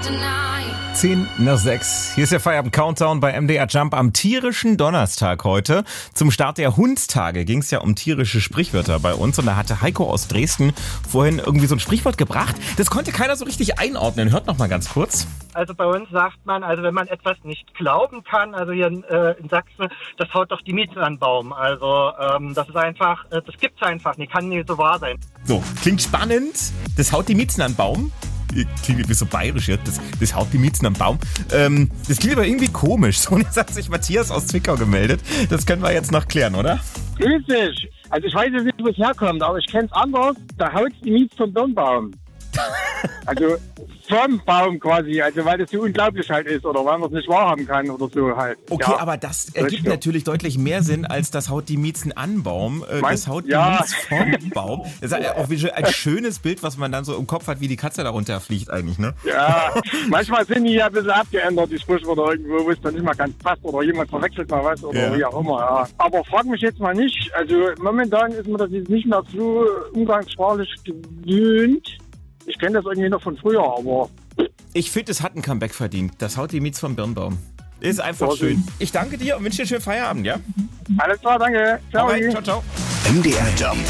10:06. Hier ist der Feierabend-Countdown bei MDR Jump am tierischen Donnerstag heute. Zum Start der Hundstage ging es ja um tierische Sprichwörter bei uns. Und da hatte Heiko aus Dresden vorhin irgendwie so ein Sprichwort gebracht. Das konnte keiner so richtig einordnen. Hört noch mal ganz kurz. Also bei uns sagt man, also wenn man etwas nicht glauben kann, also hier in Sachsen, das haut doch die Miete an den Baum. Also das ist einfach, das gibt's einfach nicht, kann nicht so wahr sein. So, klingt spannend. Das haut die Miezen an den Baum. Klingt wie so bayerisch, ja. Das haut die Miezen am Baum. Das klingt aber irgendwie komisch. So, und jetzt hat sich Matthias aus Zwickau gemeldet. Das können wir jetzt noch klären, oder? Grüß dich. Also ich weiß jetzt nicht, wo es herkommt, aber ich kenne es anders. Da haut die Miete vom Birnbaum. Also vom Baum quasi, also weil das so unglaublich halt ist oder weil man es nicht wahrhaben kann oder so halt. Okay, ja, aber das ergibt natürlich deutlich mehr Sinn, als das haut die Miezen an Baum. Das haut die Miezen vom Baum. Das ist auch ein schönes Bild, was man dann so im Kopf hat, wie die Katze da runterfliegt eigentlich, ne? Ja, manchmal sind die ja ein bisschen abgeändert, die Sprichwörter irgendwo, wo es dann nicht mal ganz passt oder jemand verwechselt mal was oder wie auch immer. Ja. Aber frag mich jetzt mal nicht, also momentan ist man das jetzt nicht mehr so umgangssprachlich gewöhnt. Ich kenne das irgendwie noch von früher, aber... Ich finde, es hat ein Comeback verdient. Das haut die Mietz vom Birnbaum. Ist einfach schön. Ich danke dir und wünsche dir einen schönen Feierabend, ja? Alles klar, danke. Ciao. Ciao, ciao. MDR Jump